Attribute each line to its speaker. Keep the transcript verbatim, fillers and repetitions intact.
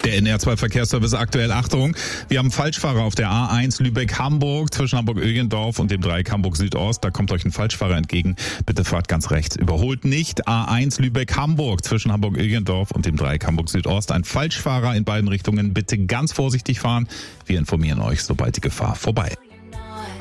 Speaker 1: Der N R zwei Verkehrsservice aktuell, Achtung, wir haben Falschfahrer auf der A eins Lübeck-Hamburg zwischen Hamburg-Öhlendorf und dem Dreieck Hamburg-Südost. Da kommt euch ein Falschfahrer entgegen. Bitte fahrt ganz rechts. Überholt nicht. A eins Lübeck-Hamburg zwischen Hamburg-Öhlendorf und dem Dreieck Hamburg-Südost. Ein Falschfahrer in beiden Richtungen. Bitte ganz vorsichtig fahren. Wir informieren euch, sobald die Gefahr vorbei ist.